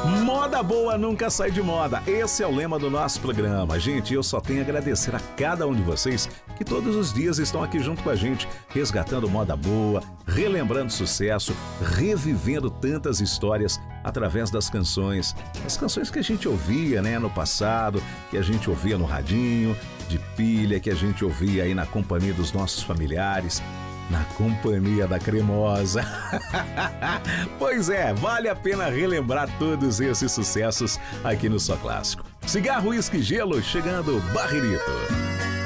Moda boa nunca sai de moda. Esse é o lema do nosso programa. Gente, eu só tenho a agradecer a cada um de vocês que todos os dias estão aqui junto com a gente, resgatando moda boa, relembrando sucesso, revivendo tantas histórias através das canções. As canções que a gente ouvia, né, no passado, que a gente ouvia no radinho, de pilha, que a gente ouvia aí na companhia dos nossos familiares, na companhia da cremosa. Pois é, vale a pena relembrar todos esses sucessos aqui no Só Clássico. Cigarro, uísque, gelo, chegando Barrerito.